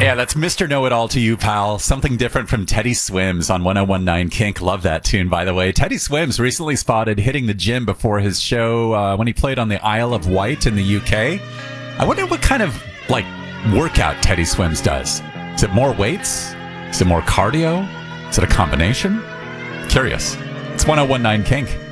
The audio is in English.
Yeah, that's Mr. Know-It-All to you, pal. Something different from Teddy Swims on 1019 Kink. Love that tune, by the way. Teddy Swims recently spotted hitting the gym before his show when he played on the Isle of Wight in the UK. I wonder what kind of, workout Teddy Swims does. Is it more weights? Is it more cardio? Is it a combination? Curious. It's 1019 Kink.